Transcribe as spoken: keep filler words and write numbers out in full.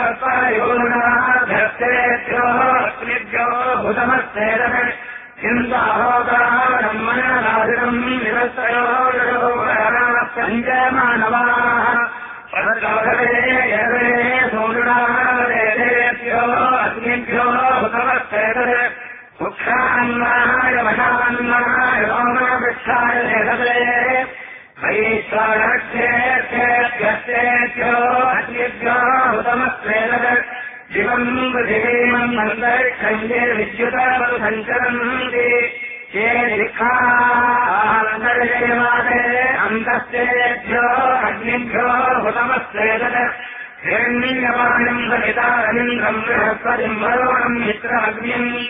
ूर्णाभ्यस्तेभ्यो अग्निभ्यो भूतमस्तेरः चिन्ताहोदारम् मनराजिरम् निरस्तयो पञ्चमानवाः सूर्णादेभ्यो अग्निभ्यो भूतमस्तेरः मुक्षान्नाय वशान्नाय रोमवृक्षाय नेदते वैश्वानक्षेभ्यस्तेभ्यो अग्निभ्यो भूतमस्तेरः शिवम् पृथिवीमम् अन्तरिक्षञ्जे विद्युतमनुसञ्चरन्ति ये दिक्खान्तर्यमादे अन्तस्तेभ्यो अग्निभ्यो भूतमस्तेरः हिरण्यवाणम् सहितारविन्द्रम् बृहस्पतिम् वरुणम् मित्राग्निम्